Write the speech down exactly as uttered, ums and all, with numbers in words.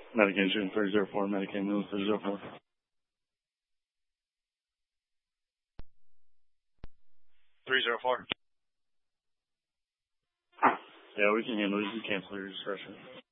Medication three zero four, Medicaid Move three zero four. three zero four. Yeah, we can handle it. You can cancel your discretion.